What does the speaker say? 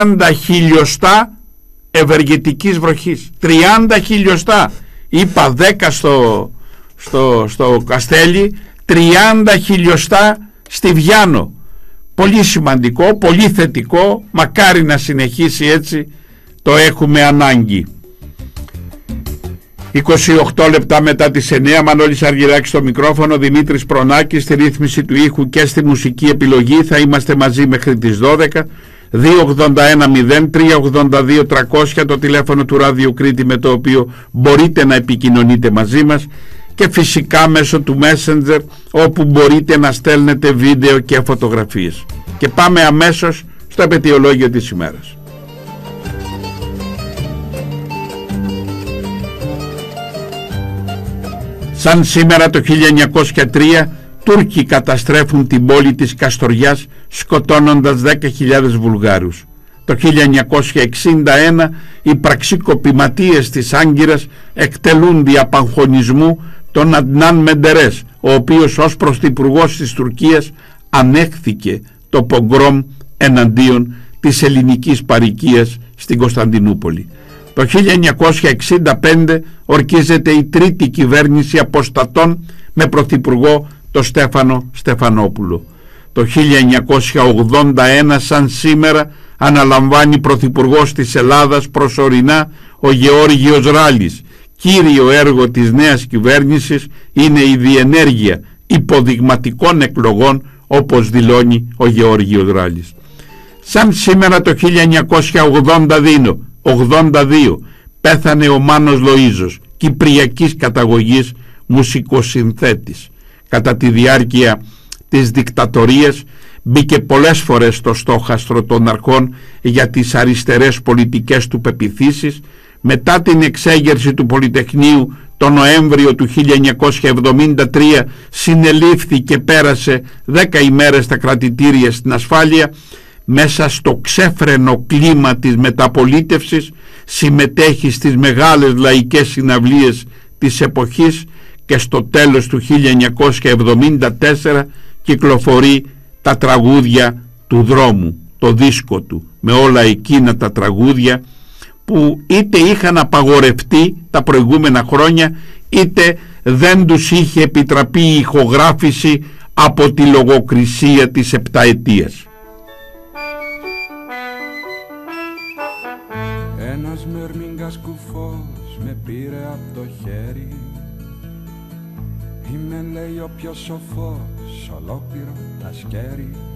30 χιλιοστά ευεργετικής βροχής. 30 χιλιοστά. Είπα 10 στο Καστέλι, 30 χιλιοστά στη Βιάνο. Πολύ σημαντικό, πολύ θετικό, μακάρι να συνεχίσει έτσι, το έχουμε ανάγκη. 28 λεπτά μετά τις 9, Μανώλης Αργυράκης στο μικρόφωνο, Δημήτρης Προνάκης στη ρύθμιση του ήχου και στη μουσική επιλογή. Θα είμαστε μαζί μέχρι τις 12. 281-0382-300 το τηλέφωνο του Ράδιου Κρήτη, με το οποίο μπορείτε να επικοινωνείτε μαζί μας, και φυσικά μέσω του Messenger, όπου μπορείτε να στέλνετε βίντεο και φωτογραφίες. Και πάμε αμέσως στο επετειολόγιο της ημέρας. Σαν σήμερα το 1903, Τούρκοι καταστρέφουν την πόλη της Καστοριάς, σκοτώνοντας 10.000 Βουλγάρους. Το 1961 οι πραξικοπηματίες της Άγκυρας εκτελούν δια παγχωνισμού τον Αντνάν Μεντερές, ο οποίος ως πρωθυπουργός της Τουρκίας ανέχθηκε το πογκρόμ εναντίον της ελληνικής παροικίας στην Κωνσταντινούπολη. Το 1965 ορκίζεται η τρίτη κυβέρνηση αποστατών με πρωθυπουργό το Στέφανο Στεφανόπουλο. Το 1981 σαν σήμερα αναλαμβάνει πρωθυπουργός της Ελλάδας προσωρινά ο Γεώργιος Ράλης. Κύριο έργο της νέας κυβέρνησης είναι η διενέργεια υποδειγματικών εκλογών, όπως δηλώνει ο Γεώργιος Ράλης. Σαν σήμερα το 1982 πέθανε ο Μάνος Λοΐζος, κυπριακής καταγωγής μουσικοσυνθέτης. Κατά τη διάρκεια της δικτατορίας μπήκε πολλές φορές στο στόχαστρο των αρχών για τις αριστερές πολιτικές του πεποιθήσεις. Μετά την εξέγερση του Πολυτεχνείου τον Νοέμβριο του 1973 συνελήφθη και πέρασε 10 ημέρες στα κρατητήρια στην ασφάλεια. Μέσα στο ξέφρενο κλίμα της μεταπολίτευσης συμμετέχει στις μεγάλες λαϊκές συναυλίες της εποχής και στο τέλος του 1974 κυκλοφορεί τα τραγούδια του δρόμου, το δίσκο του, με όλα εκείνα τα τραγούδια που είτε είχαν απαγορευτεί τα προηγούμενα χρόνια, είτε δεν τους είχε επιτραπεί η ηχογράφηση από τη λογοκρισία της επταετίας. Ένας μερμήγκας κουφός με πήρε από το χέρι. Είμαι, λέει, ο πιο σοφός ολόκληρο ασκέρι.